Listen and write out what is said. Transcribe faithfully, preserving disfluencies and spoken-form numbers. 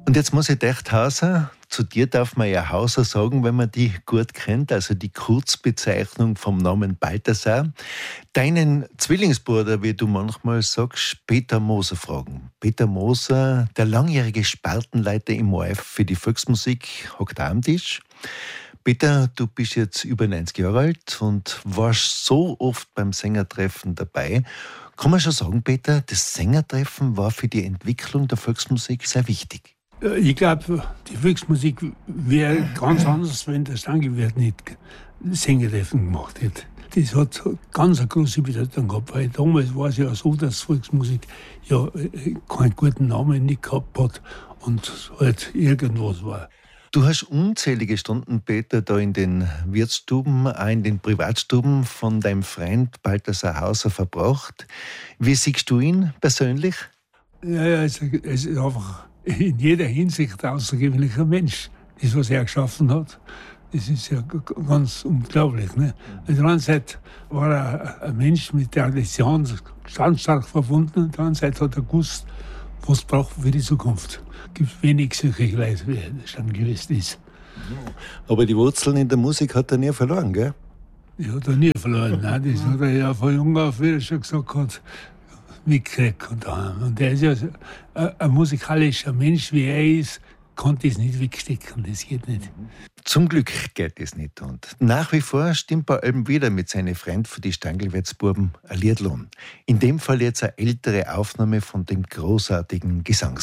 Und jetzt muss ich echt Hauser, zu dir darf man ja Hauser sagen, wenn man die gut kennt, also die Kurzbezeichnung vom Namen Balthasar. Deinen Zwillingsbruder, wie du manchmal sagst, Peter Moser fragen. Peter Moser, der langjährige Spartenleiter im O R F für die Volksmusik, hockt auch am Tisch. Peter, du bist jetzt über neunzig Jahre alt und warst so oft beim Sängertreffen dabei. Kann man schon sagen, Peter, das Sängertreffen war für die Entwicklung der Volksmusik sehr wichtig? Ich glaube, die Volksmusik wäre ganz anders, wenn der Stangelwirt nicht Sängertreffen gemacht hätte. Das hat ganz eine große Bedeutung gehabt, weil damals war es ja so, dass Volksmusik ja keinen guten Namen nicht gehabt hat und halt irgendwas war. Du hast unzählige Stunden, Peter, da in den Wirtsstuben, auch in den Privatstuben von deinem Freund Balthasar Hauser verbracht. Wie siehst du ihn persönlich? Ja, ja, es ist einfach in jeder Hinsicht ein außergewöhnlicher Mensch. Das, was er geschaffen hat, das ist ja ganz unglaublich. Ne? Auf der einen Seite war er ein Mensch mit Tradition ganz stark verbunden, auf der anderen Seite hat er gewusst, was es braucht für die Zukunft. Es gibt wenig solche Leute, wie das schon gewesen ist. Aber die Wurzeln in der Musik hat er nie verloren, gell? Die hat er nie verloren. Nein, das hat er ja von jung auf, wie er schon gesagt hat, mitgekriegt. Und er ist ja ein musikalischer Mensch, wie er ist, kann das nicht wegstecken, das geht nicht. Zum Glück geht das nicht. Und nach wie vor stimmt bei allem wieder mit seinen Freunden für die Stangelwirtsbuben ein Liedl an. In dem Fall jetzt eine ältere Aufnahme von dem großartigen Gesangs